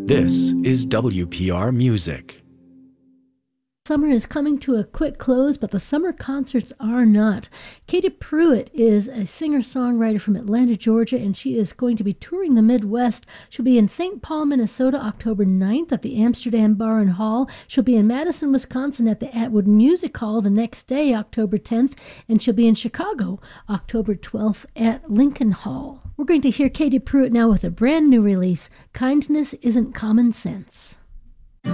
This is WPR Music. Summer is coming to a quick close, but the summer concerts are not. Katie Pruitt is a singer-songwriter from Atlanta, Georgia, and she is going to be touring the Midwest. She'll be in St. Paul, Minnesota, October 9th at the Amsterdam Bar and Hall. She'll be in Madison, Wisconsin at the Atwood Music Hall the next day, October 10th, and she'll be in Chicago, October 12th at Lincoln Hall. We're going to hear Katie Pruitt now with a brand new release, Kindness Isn't Common Sense.